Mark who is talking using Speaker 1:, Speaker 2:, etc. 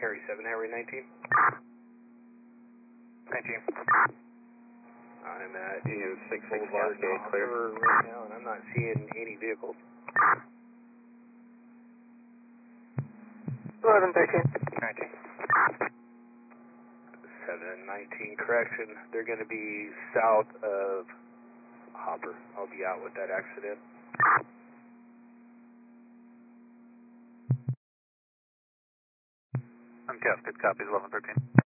Speaker 1: Harry 7, Harry 19.
Speaker 2: 19.
Speaker 1: I'm at
Speaker 3: Union 6
Speaker 1: Boulevard
Speaker 3: Cascade, clear.
Speaker 1: right now, and I'm not seeing any vehicles.
Speaker 2: 11, 13. 19.
Speaker 1: 7, 19, correction. They're going to be south of Hopper. I'll be out with that accident.
Speaker 2: I'm Kev, good copies, 11, 13.